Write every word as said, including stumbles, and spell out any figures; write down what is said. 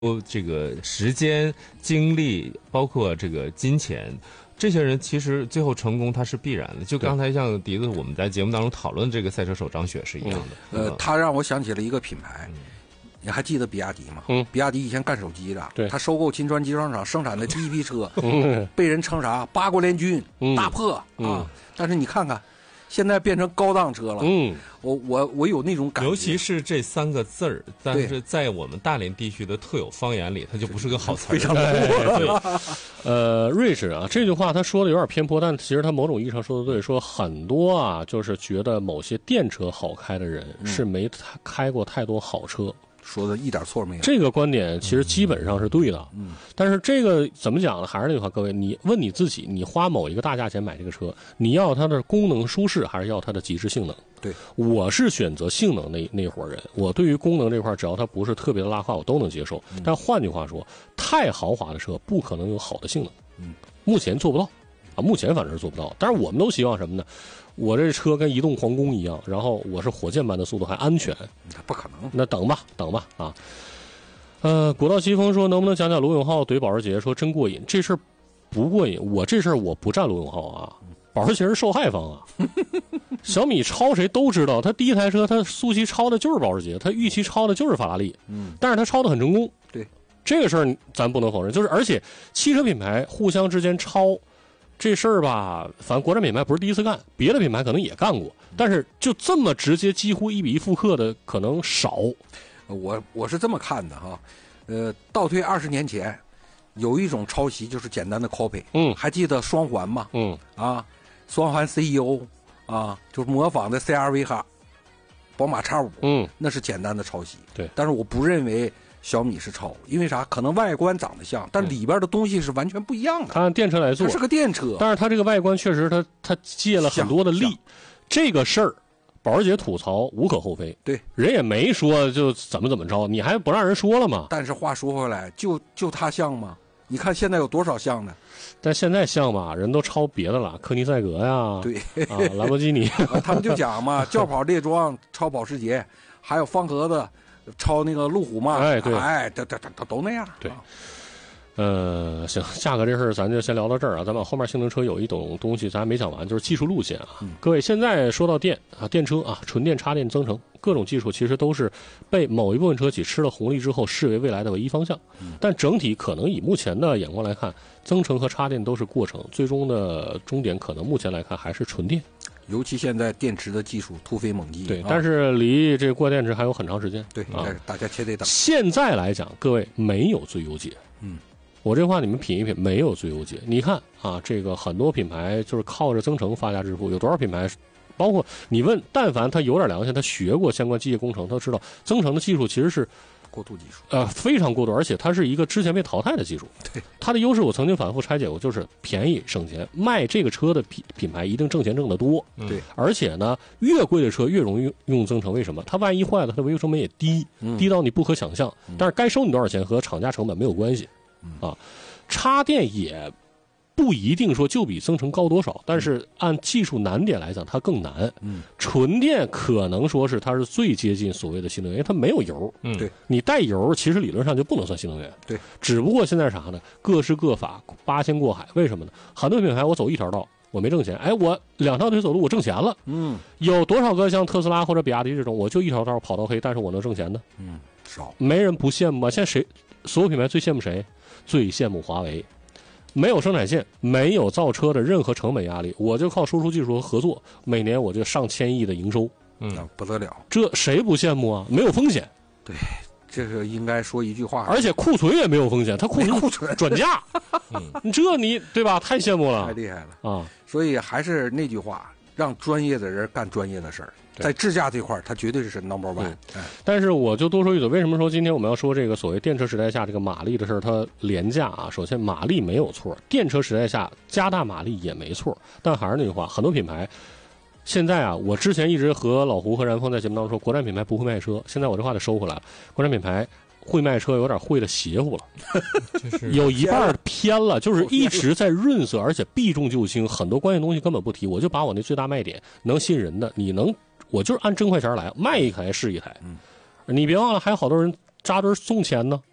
这个时间、精力，包括这个金钱。这些人其实最后成功，他是必然的。就刚才像笛子我们在节目当中讨论这个赛车手张雪是一样的。 嗯、呃，他让我想起了一个品牌，嗯、你还记得比亚迪吗？嗯，比亚迪以前干手机的， 对， 他收购金川机装厂生产的第一批车，嗯、被人称啥八国联军、嗯、大破、嗯、啊！但是你看看。现在变成高档车了，嗯，我我我有那种感觉， 尤其是这三个字儿，但是在我们大连地区的特有方言里，它就不是个好词儿， 非常多。 呃，瑞士啊，这句话他说的有点偏颇，但其实他某种意义上说的对，说很多啊，就是觉得某些电车好开的人是没开过太多好车。 说的一点错没有， 这个观点其实基本上是对的。嗯，但是这个怎么讲呢？还是那句话，各位，你问你自己，你花某一个大价钱买这个车，你要它的功能舒适，还是要它的极致性能？ 对， 我是选择性能那那伙人，我对于功能这块，只要它不是特别的拉胯，我都能接受。嗯、但换句话说，太豪华的车不可能有好的性能。嗯，目前做不到啊，目前反正是做不到。但是我们都希望什么呢？我这车跟移动皇宫一样，然后我是火箭般的速度，还安全。 不可能。 那等吧，等吧啊。呃，国道西风说，能不能讲讲罗永浩怼保时捷？说真过瘾，这事儿不过瘾。我这事儿我不站罗永浩啊，保时捷是受害方啊。小米超谁都知道，他第一台车他速七超的就是保时捷，他预期超的就是法拉利。嗯，但是他超的很成功。 对， 这个事儿咱不能否认，就是而且汽车品牌互相之间超。这事儿吧，反正国产品牌不是第一次干，别的品牌可能也干过，但是就这么直接几乎一比一复刻的可能少。 我我是这么看的哈，呃，倒退二十年前，有一种抄袭就是简单的 copy， 嗯，还记得双环吗？嗯，啊，双环 C E O 啊，就是模仿的 C R V 哈，宝马 X 五，嗯，那是简单的抄袭。 对， 但是我不认为。小米是抄，因为啥？可能外观长得像，但里边的东西是完全不一样的。 它按电车来做， 它是个电车， 但是它这个外观确实它，它它借了很多的力。这个事儿，保时捷吐槽无可厚非。 对， 人也没说就怎么怎么着，你还不让人说了吗？ 但是话说回来，就就它像吗？你看现在有多少像的？ 但现在像吧，人都抄别的了，科尼赛格呀， 对啊，兰博基尼， 他们就讲嘛，轿跑猎装抄保时捷，还有方盒子。抄那个路虎嘛， 哎对， 哎，都都都都那样。 对，呃，行，价格这事儿咱就先聊到这儿啊。咱们后面性能车有一种东西咱还没讲完，就是技术路线啊。嗯、各位，现在说到电啊，电车啊，纯电、插电、增程，各种技术其实都是被某一部分车企吃了红利之后视为未来的唯一方向。嗯、但整体可能以目前的眼光来看，增程和插电都是过程，最终的终点可能目前来看还是纯电。 尤其现在电池的技术突飞猛进， 对，啊、但是离这个过电池还有很长时间。 对，啊、大家且得等。 现在来讲，各位没有最优解。嗯，我这话你们品一品，没有最优解。你看啊，这个很多品牌就是靠着增程发家致富，有多少品牌？包括你问，但凡他有点良心，他学过相关机械工程，他知道增程的技术其实是。 过渡技术， 呃，非常过渡，而且它是一个之前被淘汰的技术。 对， 它的优势我曾经反复拆解过，就是便宜省钱，卖这个车的品品牌一定挣钱挣得多。 对， 而且呢，越贵的车越容易用增程，为什么？它万一坏了，它的维修成本也低，嗯、低到你不可想象。但是该收你多少钱和厂家成本没有关系。嗯、啊，插电也。不一定说就比增程高多少，但是按技术难点来讲，它更难。嗯，纯电可能说是它是最接近所谓的新能源，因为它没有油。 嗯，对， 你带油，其实理论上就不能算新能源。 对， 只不过现在啥呢？各施各法，八仙过海。为什么呢？很多品牌我走一条道，我没挣钱，哎，我两条腿走路，我挣钱了。嗯，有多少个像特斯拉或者比亚迪这种，我就一条道跑到黑，但是我能挣钱的？ 嗯，少， 没人不羡慕啊。现在谁？所有品牌最羡慕谁？最羡慕华为。没有生产线，没有造车的任何成本压力，我就靠输出技术和合作，每年我就上千亿的营收， 嗯，不得了， 这谁不羡慕啊？没有风险， 对，这个应该说一句话， 而且库存也没有风险，它库存库存转嫁，嗯，这你对吧？太羡慕了， 太厉害了啊！所以还是那句话，让专业的人干专业的事儿。在智驾这块，它绝对是 number one。 但是我就多说一嘴，为什么说今天我们要说这个所谓电车时代下这个马力的事儿？它廉价啊。首先，马力没有错，电车时代下加大马力也没错。但还是那句话，很多品牌现在啊，我之前一直和老胡和然峰在节目当中说，国产品牌不会卖车。现在我这话得收回来了，国产品牌会卖车有点会的邪乎了，就是有一半偏了，就是一直在润色，而且避重就轻，很多关键东西根本不提。我就把我那最大卖点能信人的，你能。我就是按挣快钱来，卖一台是一台。嗯，你别忘了，还有好多人扎堆送钱呢。